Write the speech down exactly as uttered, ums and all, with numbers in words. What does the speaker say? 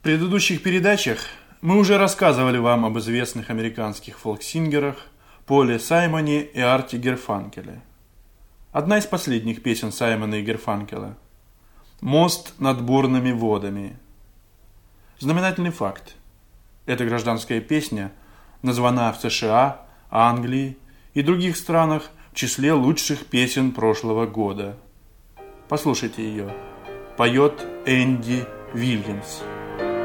В предыдущих передачах мы уже рассказывали вам об известных американских фолк-сингерах Поле Саймоне и Арти Герфанкеле. Одна из последних песен Саймона и Герфанкела «Мост над бурными водами». Знаменательный факт. Эта гражданская песня названа в США, Англии и других странах в числе лучших песен прошлого года. Послушайте ее. Поет Энди Вильямс.